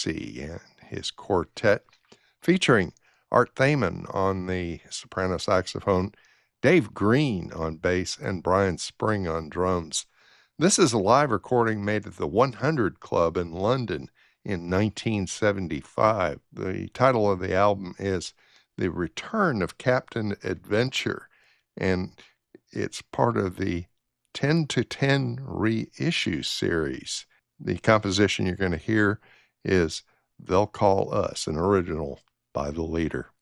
Massey and his quartet, featuring Art Thaman on the soprano saxophone, Dave Green on bass, and Brian Spring on drums. This is a live recording made at the 100 Club in London in 1975. The title of the album is The Return of Captain Adventure, and it's part of the 10 to 10 reissue series. The composition you're going to hear is They'll Call Us, an original by The Leader.